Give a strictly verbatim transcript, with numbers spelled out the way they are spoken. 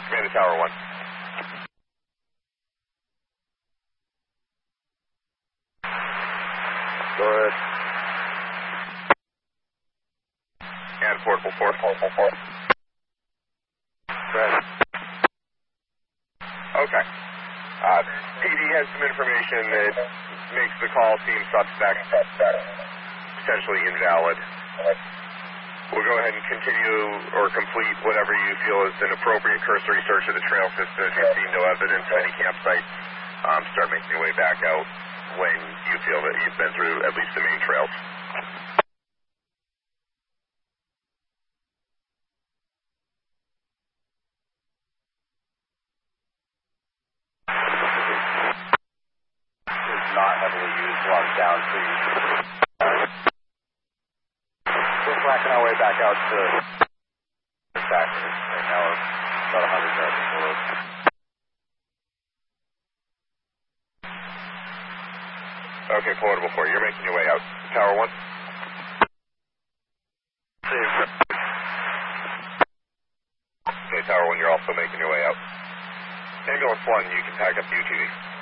Command to Tower one. Go ahead. And portable four. Portable four. Right. Okay. Uh, P D has some information that makes the call seem suspect, potentially invalid. We'll go ahead and continue or complete whatever you feel is an appropriate cursory search of the trail system. If you see no evidence of any campsite, um, start making your way back out when you feel that you've been through at least the main trails. It's not heavily used along down trees. We're flanking our way back out to the back right now. We're about one hundred yards forward. Okay, portable four, you're making your way out. Tower one. Okay, Tower one, you're also making your way out. Ambulance one, you can tag up U T V.